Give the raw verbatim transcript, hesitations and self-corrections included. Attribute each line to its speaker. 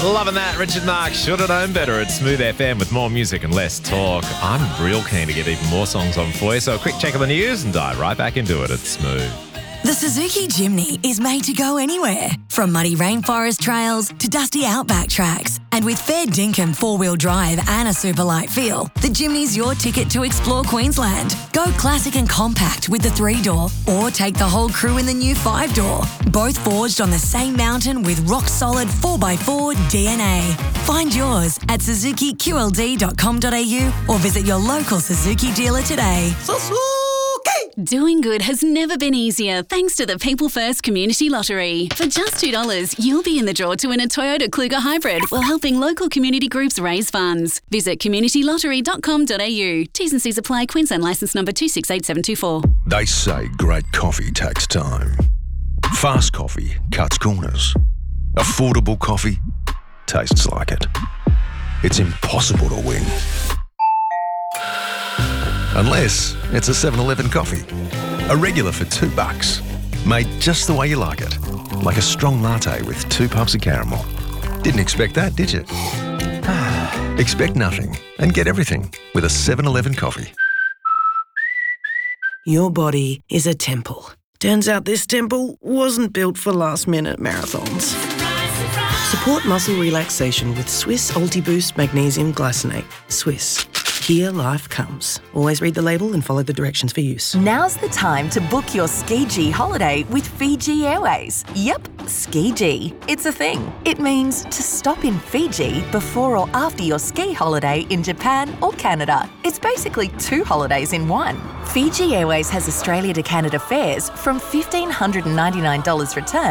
Speaker 1: Loving that. Richard Mark should have known better at Smooth F M with more music and less talk. I'm real keen to get even more songs on for you, so a quick check of the news and dive right back into it at Smooth.
Speaker 2: The Suzuki Jimny is made to go anywhere, from muddy rainforest trails to dusty outback tracks. And with fair dinkum four-wheel drive and a super light feel, the Jimny's your ticket to explore Queensland. Go classic and compact with the three-door, or take the whole crew in the new five-door. Both forged on the same mountain with rock-solid four by four D N A. Find yours at suzuki q l d dot com dot a u or visit your local Suzuki dealer today.
Speaker 3: Doing good has never been easier thanks to the People First Community Lottery. For just two dollars, you'll be in the draw to win a Toyota Kluger Hybrid while helping local community groups raise funds. Visit community lottery dot com dot a u. T's and C's apply. Queensland licence number two six eight seven two four.
Speaker 4: They say great coffee takes time. Fast coffee cuts corners. Affordable coffee tastes like it. It's impossible to win. Unless it's a seven eleven coffee. A regular for two bucks. Made just the way you like it. Like a strong latte with two puffs of caramel. Didn't expect that, did you? Expect nothing and get everything with a seven eleven coffee.
Speaker 5: Your body is a temple. Turns out this temple wasn't built for last-minute marathons. Support muscle relaxation with Swiss Ultiboost Magnesium Glycinate. Swiss. Here life comes. Always read the label and follow the directions for use.
Speaker 6: Now's the time to book your Ski-G holiday with Fiji Airways. Yep, Ski-G. It's a thing. It means to stop in Fiji before or after your ski holiday in Japan or Canada. It's basically two holidays in one. Fiji Airways has Australia to Canada fares from one thousand five hundred ninety-nine dollars return